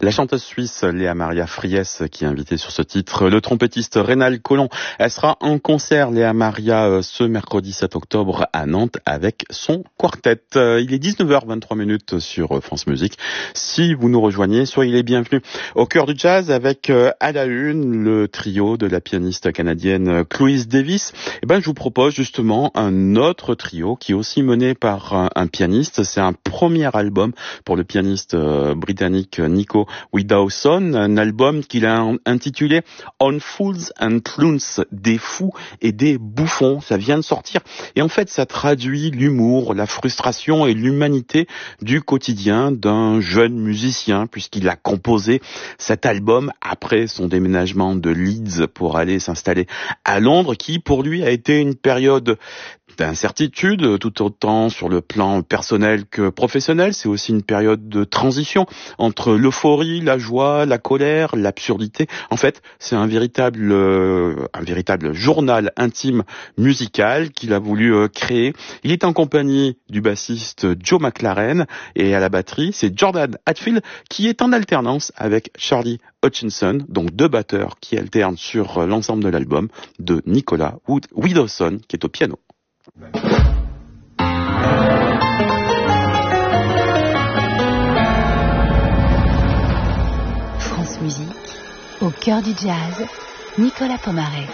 La chanteuse suisse Léa Maria Fries qui est invitée sur ce titre. Le trompettiste Rénal Collomb, elle sera en concert, Léa Maria, ce mercredi 7 octobre à Nantes avec son quartet. Il est 19h23 sur France Musique. Si vous nous rejoignez, soyez les bienvenus au cœur du jazz avec à la une le trio de la pianiste canadienne Chloe Davis. Je vous propose justement un autre trio qui est aussi mené par un pianiste. C'est un premier album pour le pianiste britannique Nico Widdowson, un album qu'il a intitulé On Fools and Clowns, des fous et des bouffons. Ça vient de sortir et en fait ça traduit l'humour, la frustration et l'humanité du quotidien d'un jeune musicien, puisqu'il a composé cet album après son déménagement de Leeds pour aller s'installer à Londres, qui pour lui a été une période d'incertitude, tout autant sur le plan personnel que professionnel. C'est aussi une période de transition entre l'euphorie, la joie, la colère, l'absurdité. En fait, c'est un véritable journal intime musical qu'il a voulu créer. Il est en compagnie du bassiste Joe McLaren et à la batterie, c'est Jordan Hatfield qui est en alternance avec Charlie Hutchinson, donc deux batteurs qui alternent sur l'ensemble de l'album, de Nicola Widdowson qui est au piano. France Musique, au cœur du jazz, Nicolas Pomaret.